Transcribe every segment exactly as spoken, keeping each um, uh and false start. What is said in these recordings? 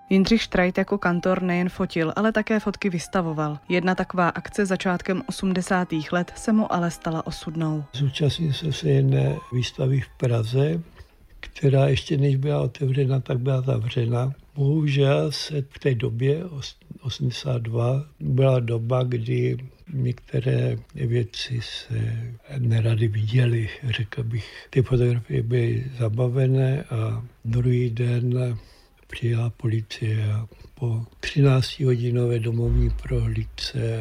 Jindřich Štrajt jako kantor nejen fotil, ale také fotky vystavoval. Jedna taková akce začátkem osmdesátých let se mu ale stala osudnou. Zúčastnil jsem se jedné výstavy v Praze, která ještě než byla otevřena, tak byla zavřena. Bohužel se v té době, osmdesát dva, byla doba, kdy některé věci se nerady viděly. Řekl bych, ty fotografie byly zabavené a druhý den přijela policie a po třináctihodinové domovní prohlídce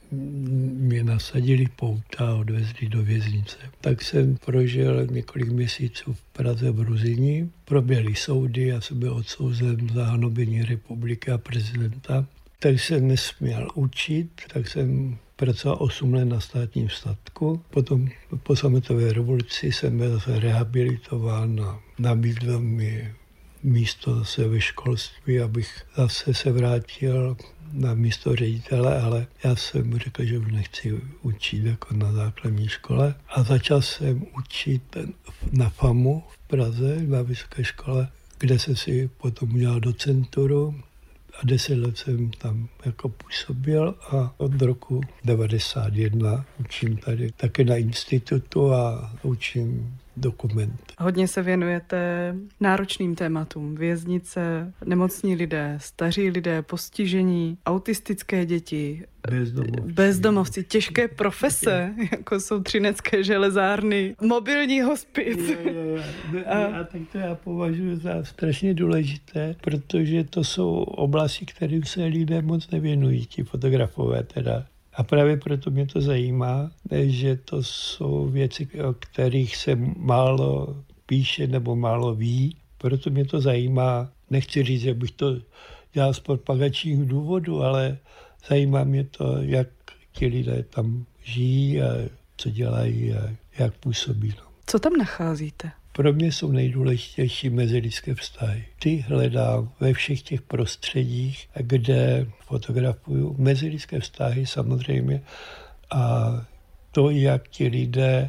mě nasadili pouta a odvezli do věznice. Tak jsem prožil několik měsíců v Praze v Ruzyni. Proběhly soudy, já jsem byl odsouzen za hanobení republiky a prezidenta. Tak jsem nesměl učit, tak jsem pracoval osm let na státním statku. Potom po sametové revoluci jsem byl zase rehabilitován a nabídl mi místo zase ve školství, abych zase se vrátil na místo ředitele, ale já jsem mu řekl, že už nechci učit jako na základní škole. A začal jsem učit na FAMu v Praze, na vysoké škole, kde jsem si potom udělal docenturu a deset let jsem tam jako působil a od roku devadesát jedna učím tady také na institutu a učím dokument. Hodně se věnujete náročným tématům. Věznice, nemocní lidé, staří lidé, postižení, autistické děti, bezdomovci, bezdomovci těžké profese, jako jsou třinecké železárny, mobilní hospic. Je, je, je. A... a tak to já považuji za strašně důležité, protože to jsou oblasti, kterým se lidé moc nevěnují, ti fotografové teda. A právě proto mě to zajímá, že to jsou věci, o kterých se málo píše nebo málo ví. Proto mě to zajímá. Nechci říct, že bych to dělal z propagačních důvodů, ale zajímá mě to, jak ti lidé tam žijí a co dělají a jak působí. No. Co tam nacházíte? Pro mě jsou nejdůležitější mezilidské vztahy. Ty hledám ve všech těch prostředích, kde fotografuju. Mezilidské vztahy samozřejmě a to, jak ti lidé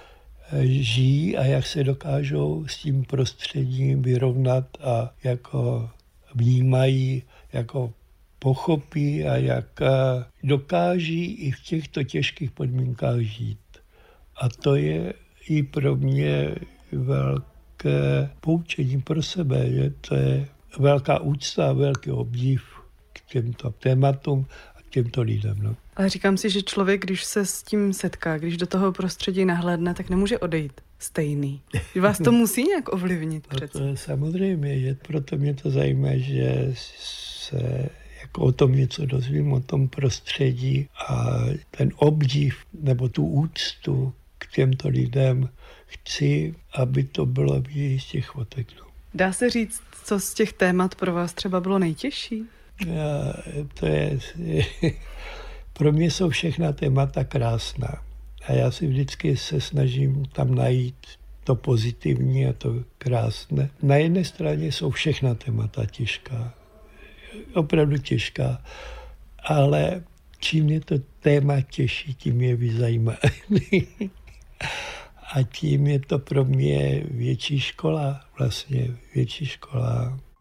žijí a jak se dokážou s tím prostředím vyrovnat a jak ho vnímají, jak ho pochopí a jak dokáží i v těchto těžkých podmínkách žít. A to je i pro mě velké poučení pro sebe, že to je velká úcta a velký obdiv k těmto tématům a k těmto lidem. No. Ale říkám si, že člověk, když se s tím setká, když do toho prostředí nahlédne, tak nemůže odejít stejný. Že vás to musí nějak ovlivnit přece. No to je samozřejmě, že proto mě to zajímá, že se jako o tom něco dozvím, o tom prostředí a ten obdiv nebo tu úctu k těmto lidem chci, aby to bylo v těch fotek. No. Dá se říct, co z těch témat pro vás třeba bylo nejtěžší? Já, to je, pro mě jsou všechna témata krásná. A já si vždycky se snažím tam najít to pozitivní a to krásné. Na jedné straně jsou všechna témata těžká. Opravdu těžká. Ale čím je to téma těžší, tím je víc zajímavé. A tím je to pro mě větší škola, vlastně větší škola